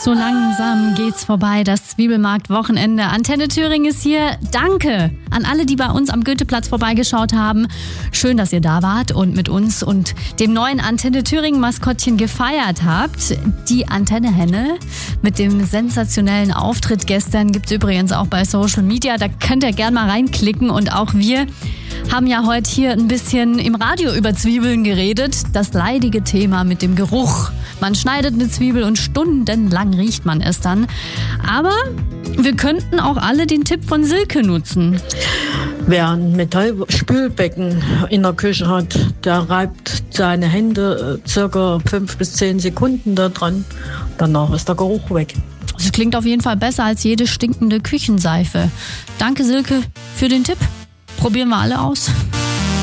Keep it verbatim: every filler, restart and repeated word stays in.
So langsam geht's vorbei, das Zwiebelmarkt-Wochenende. Antenne Thüringen ist hier. Danke an alle, die bei uns am Goetheplatz vorbeigeschaut haben. Schön, dass ihr da wart und mit uns und dem neuen Antenne Thüringen-Maskottchen gefeiert habt. Die Antenne-Henne mit dem sensationellen Auftritt gestern gibt's übrigens auch bei Social Media. Da könnt ihr gerne mal reinklicken. Und auch wir haben ja heute hier ein bisschen im Radio über Zwiebeln geredet. Das leidige Thema mit dem Geruch. Man schneidet eine Zwiebel und stundenlang riecht man es dann. Aber wir könnten auch alle den Tipp von Silke nutzen. Wer ein Metallspülbecken in der Küche hat, der reibt seine Hände circa fünf bis zehn Sekunden da dran. Danach ist der Geruch weg. Das klingt auf jeden Fall besser als jede stinkende Küchenseife. Danke, Silke, für den Tipp. Probieren wir alle aus.